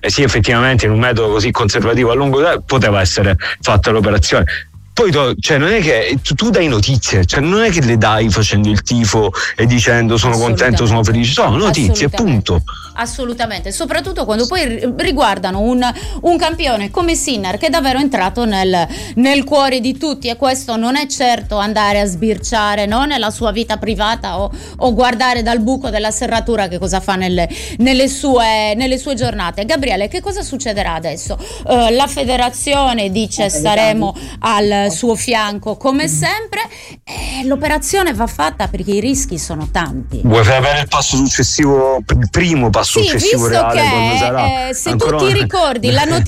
sì, effettivamente in un metodo così conservativo a lungo termine poteva essere fatta l'operazione. Poi cioè non è che tu dai notizie, cioè non è che le dai facendo il tifo e dicendo sono contento, sono felice, sono notizie, punto. Assolutamente, soprattutto quando poi riguardano un campione come Sinner, che è davvero entrato nel cuore di tutti, e questo non è certo andare a sbirciare, no, nella sua vita privata o guardare dal buco della serratura che cosa fa nelle sue giornate. Gabriele, che cosa succederà adesso? La federazione dice staremo al suo fianco come sempre, l'operazione va fatta perché i rischi sono tanti. Vuoi far avere il passo successivo, il primo passo successivo reale, quando sarà? Se tu ti ricordi la notizia